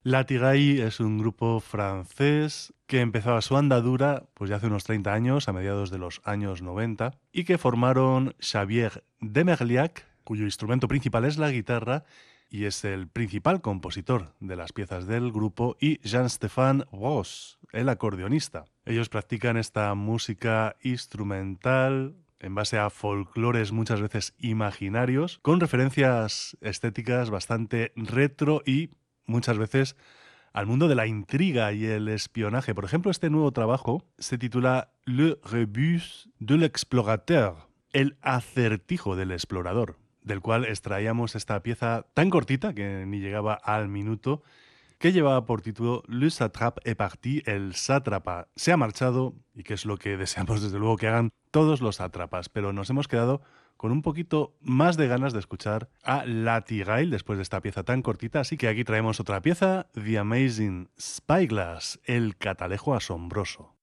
Latigaï es un grupo francés que empezaba su andadura pues ya hace unos 30 años, a mediados de los años 90, y que formaron Xavier Demerliac, cuyo instrumento principal es la guitarra y es el principal compositor de las piezas del grupo, y Jean-Stéphane Ross, el acordeonista. Ellos practican esta música instrumental en base a folclores muchas veces imaginarios, con referencias estéticas bastante retro y muchas veces al mundo de la intriga y el espionaje. Por ejemplo, este nuevo trabajo se titula Le Rebus de l'explorateur, el acertijo del explorador, del cual extraíamos esta pieza tan cortita que ni llegaba al minuto, que llevaba por título Le Satrape est parti, el sátrapa se ha marchado, y que es lo que deseamos desde luego que hagan todos los sátrapas, pero nos hemos quedado con un poquito más de ganas de escuchar a Latigail después de esta pieza tan cortita, así que aquí traemos otra pieza, The Amazing Spyglass, el catalejo asombroso.